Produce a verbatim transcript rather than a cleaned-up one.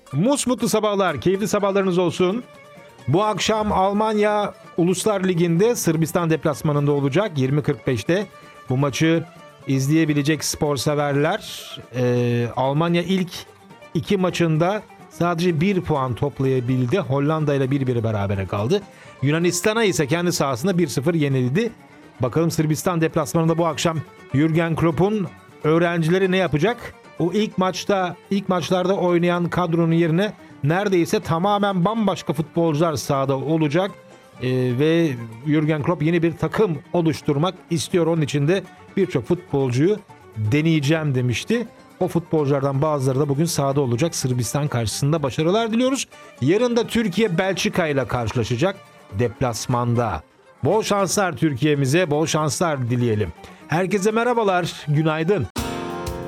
Musmutlu sabahlar, keyifli sabahlarınız olsun. Bu akşam Almanya Uluslar Ligi'nde Sırbistan deplasmanında olacak yirmi kırk beşte. Bu maçı izleyebilecek spor severler. Ee, Almanya ilk iki maçında sadece bir puan toplayabildi. Hollanda ile bir bir berabere kaldı. Yunanistan'a ise kendi sahasında bir sıfır yenildi. Bakalım Sırbistan deplasmanında bu akşam Jürgen Klopp'un öğrencileri ne yapacak? O ilk maçta, ilk maçlarda oynayan kadronun yerine neredeyse tamamen bambaşka futbolcular sahada olacak. Ee, ve Jürgen Klopp yeni bir takım oluşturmak istiyor. Onun için de birçok futbolcuyu deneyeceğim demişti. O futbolculardan bazıları da bugün sahada olacak. Sırbistan karşısında başarılar diliyoruz. Yarın da Türkiye Belçika ile karşılaşacak deplasmanda. Bol şanslar Türkiye'mize, bol şanslar dileyelim. Herkese merhabalar, günaydın.